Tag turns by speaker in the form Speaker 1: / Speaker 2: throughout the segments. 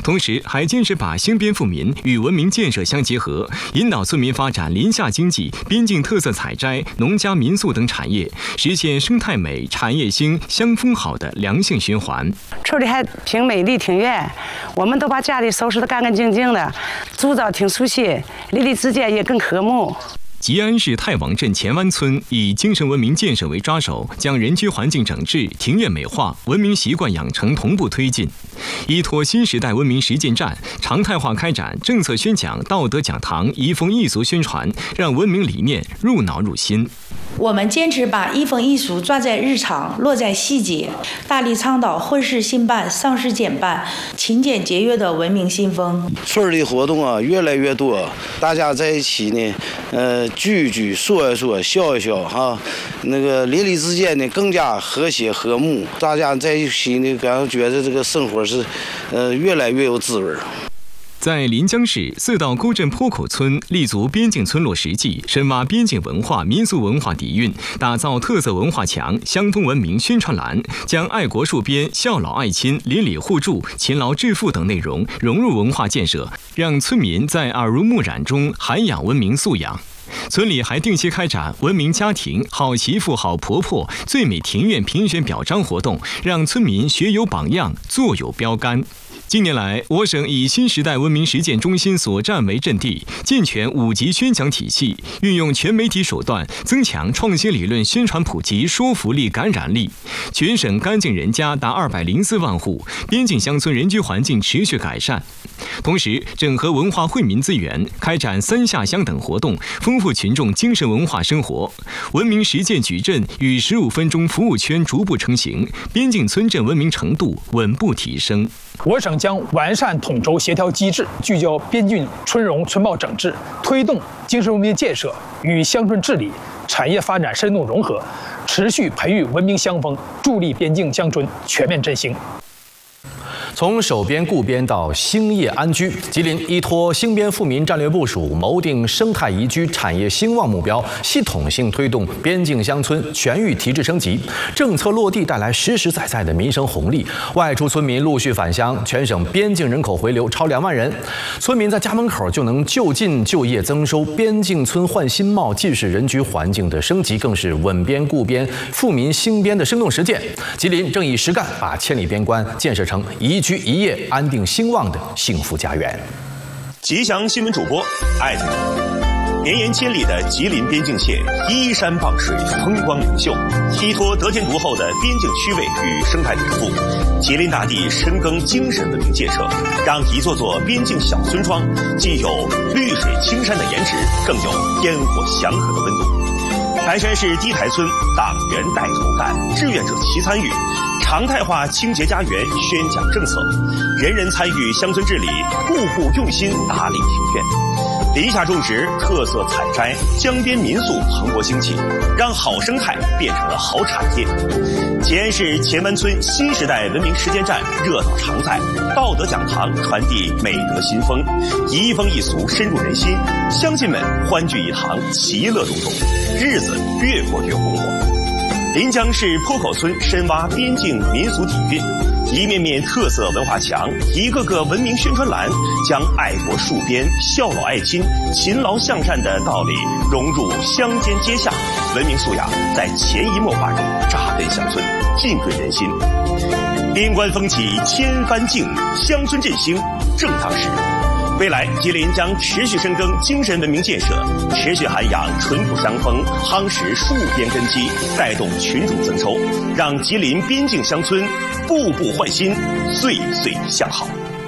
Speaker 1: 同时还坚持把兴边富民与文明建设相结合，引导村民发展林下经济、边境特色采摘、农家民宿等产业，实现生态美、产业兴、乡风好的良性循环。
Speaker 2: 村里还挺美丽、挺远，我们都把家里收拾得干干净净的，住着挺舒心，邻里之间也更和睦。
Speaker 1: 吉安市太王镇前湾村以精神文明建设为抓手，将人居环境整治、庭院美化、文明习惯养成同步推进。依托新时代文明实践站，常态化开展政策宣讲、道德讲堂、移风易俗宣传，让文明理念入脑入心。
Speaker 3: 我们坚持把移风易俗抓在日常、落在细节，大力倡导婚事兴办、丧事简办、勤俭节约的文明新风。
Speaker 4: 村里活动啊越来越多，大家在一起呢，聚一聚、说一说、笑一笑哈，那个邻里之间呢更加和谐和睦，大家在一起呢，感觉这个生活是，越来越有滋味。
Speaker 1: 在临江市4道沟镇坡口村立足边境村落实际，深挖边境文化、民俗文化底蕴，打造特色文化墙、乡风文明宣传栏，将爱国戍边、孝老爱亲、邻里互助、勤劳致富等内容融入文化建设，让村民在耳濡目染中涵养文明素养。村里还定期开展文明家庭、好媳妇好婆婆、最美庭院评选表彰活动，让村民学有榜样，做有标杆。近年来，我省以新时代文明实践中心所站为阵地，健全5级宣讲体系，运用全媒体手段，增强创新理论宣传普及说服力、感染力。全省干净人家达204万户，边境乡村人居环境持续改善。同时，整合文化惠民资源，开展3下乡等活动，丰富群众精神文化生活。文明实践矩阵与15分钟服务圈逐步成型，边境村镇文明程度稳步提升。
Speaker 5: 我省将完善统筹协调机制，聚焦边境村容村貌整治，推动精神文明建设与乡村治理、产业发展深度融合，持续培育文明乡风，助力边境乡村全面振兴。
Speaker 6: 从守边顾边到兴业安居，吉林依托兴边富民战略部署，谋定生态宜居、产业兴旺目标，系统性推动边境乡村全域提质升级，政策落地带来实实在在的民生红利。外出村民陆续返乡，全省边境人口回流超2万人，村民在家门口就能就近就业增收，边境村焕新貌，既是人居环境的升级，更是稳边顾边、富民兴边的生动实践。吉林正以实干把千里边关建设成宜居宜业、安定兴旺的幸福家园。
Speaker 7: 吉祥新闻主播艾特你，绵延千里的吉林边境线依山傍水，风光明秀，依托得天独厚的边境区位与生态禀赋，吉林大地深耕精神文明建设，让一座座边境小村庄既有绿水青山的颜值，更有烟火祥和的温度。白山市低台村党员带头干，志愿者齐参与，常态化清洁家园宣讲政策，人人参与乡村治理，户户用心打理庭院，林下种植、特色采摘、江边民宿蓬勃兴起，让好生态变成了好产业。吉安市前湾村新时代文明实践站热闹常在，道德讲堂传递美德新风，移风易俗深入人心，乡亲们欢聚一堂，其乐融融，日子越过越红火。临江市坡口村深挖边境民俗底蕴，一面面特色文化墙，一个个文明宣传栏，将爱国戍边、孝老爱亲、勤劳向善的道理融入乡间街巷，文明素养在潜移默化中扎根乡村，浸润人心。边关风起千帆竞，乡村振兴正当时。未来，吉林将持续深耕精神文明建设，持续涵养淳朴乡风，夯实戍边根基，带动群众增收，让吉林边境乡村步步焕新，岁岁向好。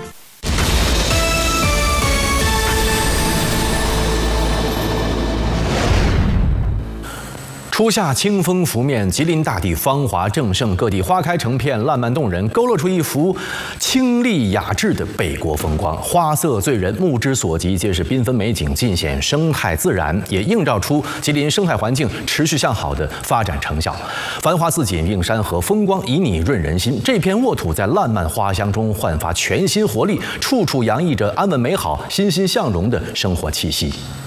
Speaker 6: 初夏清风拂面，吉林大地芳华正盛，各地花开成片，烂漫动人，勾勒出一幅清丽雅致的北国风光。花色醉人，目之所及皆是缤纷美景，尽显生态自然，也映照出吉林生态环境持续向好的发展成效。繁花似锦，映山河，风光旖旎润人心。这片沃土在烂漫花香中焕发全新活力，处处洋溢着安稳美好、欣欣向荣的生活气息。